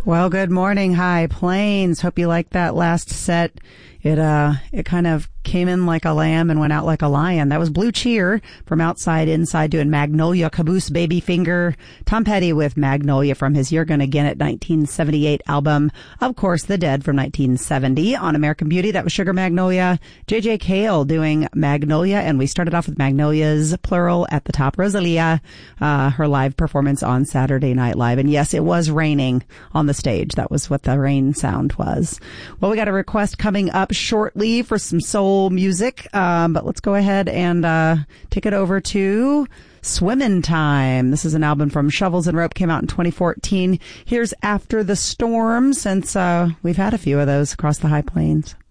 Well, good morning, High Plains. Hope you liked that last set. It kind of came in like a lamb and went out like a lion. That was Blue Cheer from Outside Inside doing Magnolia, Caboose, Baby Finger. Tom Petty with Magnolia from his You're Gonna Get It 1978 album. Of course, The Dead from 1970 on American Beauty. That was Sugar Magnolia. J.J. Cale doing Magnolia. And we started off with Magnolias, plural, at the top. Rosalia, her live performance on Saturday Night Live. And yes, it was raining on the stage. That was what the rain sound was. Well, we got a request coming up shortly for some soul music, but let's go ahead and take it over to Swimmin' Time. This is an album from Shovels and Rope, came out in 2014. Here's After the Storm, since we've had a few of those across the High Plains.